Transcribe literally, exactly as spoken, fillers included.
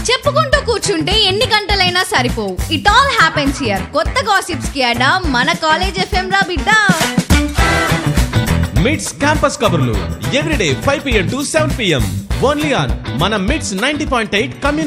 చెప్పుకుంటూ కూర్చుంటే ఎన్ని గంటలైనా సరిపోవు. It all happens here. కొత్త గాసిప్స్ కి అడా మన కాలేజ్ ఎఫ్ఎం రా బిడ్డ. మిడ్స్ క్యాంపస్ కబుర్లు everyday five PM to seven PM only on మన mids ninety point eight community